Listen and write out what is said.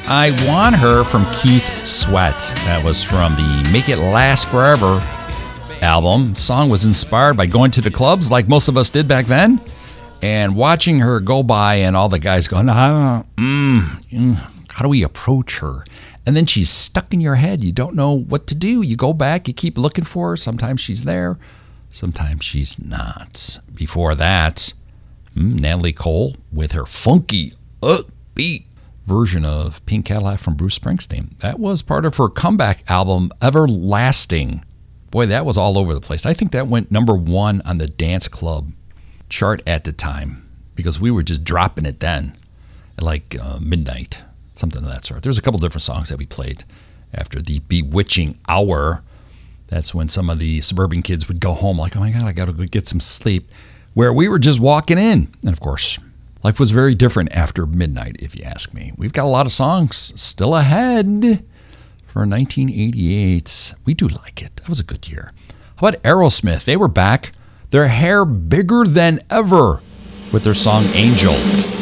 I Want Her from Keith Sweat. That was from the Make It Last Forever album. The song was inspired by going to the clubs like most of us did back then and watching her go by and all the guys going, how do we approach her? And then she's stuck in your head. You don't know what to do. You go back, you keep looking for her. Sometimes she's there, sometimes she's not. Before that, Natalie Cole with her funky, upbeat version of Pink Cadillac from Bruce Springsteen. That was part of her comeback album, Everlasting. Boy, that was all over the place. I think that went number 1 on the dance club chart at the time because we were just dropping it then at like midnight, something of that sort. There's a couple different songs that we played after the bewitching hour. That's when some of the suburban kids would go home like, oh my God, I got to go get some sleep, where we were just walking in. And of course, life was very different after midnight, if you ask me. We've got a lot of songs still ahead for 1988. We do like it. That was a good year. How about Aerosmith? They were back. Their hair bigger than ever with their song Angel.